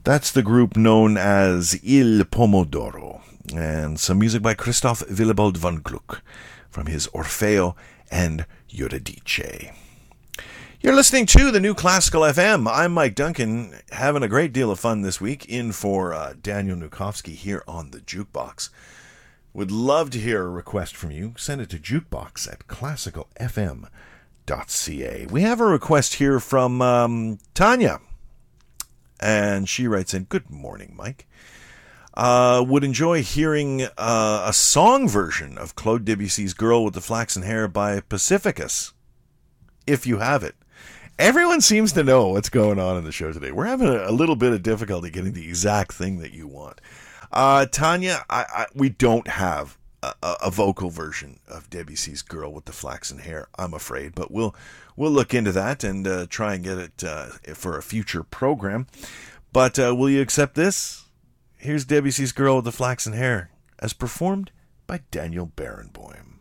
That's the group known as Il Pomodoro, and some music by Christoph Willibald von Gluck from his Orfeo and Eurydice. You're listening to the New Classical FM. I'm Mike Duncan, having a great deal of fun this week in for Daniel Nukowski here on the Jukebox. Would love to hear a request from you. Send it to jukebox@classicalfm.ca. We have a request here from Tanya. And she writes in, "Good morning, Mike. Would enjoy hearing a song version of Claude Debussy's Girl with the Flaxen Hair by Pacificus, if you have it." Everyone seems to know what's going on in the show today. We're having a little bit of difficulty getting the exact thing that you want. Tanya, we don't have a vocal version of Debussy's Girl with the Flaxen Hair, I'm afraid, but we'll look into that and try and get it for a future program. But will you accept this? Here's Debussy's Girl with the Flaxen Hair, as performed by Daniel Barenboim.